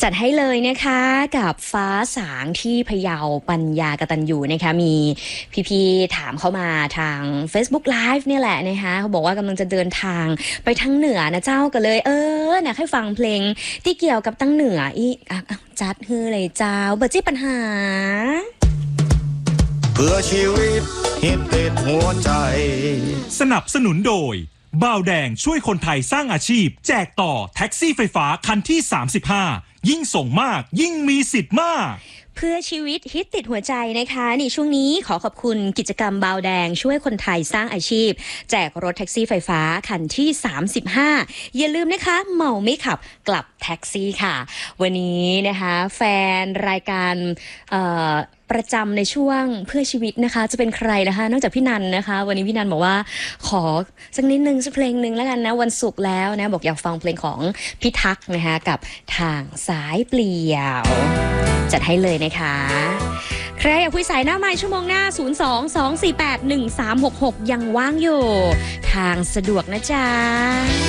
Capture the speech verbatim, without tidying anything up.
จัดให้เลยนะคะกับฟ้าสางที่พะเยาปัญญากตัญญูนะคะมีพี่ๆถามเข้ามาทาง Facebook Live เนี่ยแหละนะคะเขาบอกว่ากำลังจะเดินทางไปทางเหนือนะเจ้าก็เลยเออนะให้ฟังเพลงที่เกี่ยวกับตั้งเหนืออีกอ่ะจัดฮือเลยเจ้าเบอร์จี้ปัญหาเพื่อชีวิตฮิตติดหัวใจสนับสนุนโดยบ่าวแดงช่วยคนไทยสร้างอาชีพแจกต่อแท็กซี่ไฟฟ้าคันที่สามสิบห้ายิ่งส่งมากยิ่งมีสิทธิ์มากเพื่อชีวิตฮิตติดหัวใจนะคะนี่ช่วงนี้ขอขอบคุณกิจกรรมบ่าวแดงช่วยคนไทยสร้างอาชีพแจกรถแท็กซี่ไฟฟ้าคันที่สามสิบห้าอย่าลืมนะคะเมาไม่ขับกลับแท็กซี่ค่ะวันนี้นะคะแฟนรายการเอ่อประจำในช่วงเพื่อชีวิตนะคะจะเป็นใครนะคะนอกจากพี่นันนะคะวันนี้พี่นันบอกว่าขอสักนิดนึงสักเพลงนึงแล้วกันนะวันศุกร์แล้วนะบอกอยากฟังเพลงของพี่ทักนะคะกับทางสายเปลี่ยวจัดให้เลยนะคะใครอยากคุยสายหน้าไมค์ชั่วโมงหน้าศูนย์ สอง สอง สี่ แปด หนึ่ง สาม หก หกยังว่างอยู่ทางสะดวกนะจ๊ะ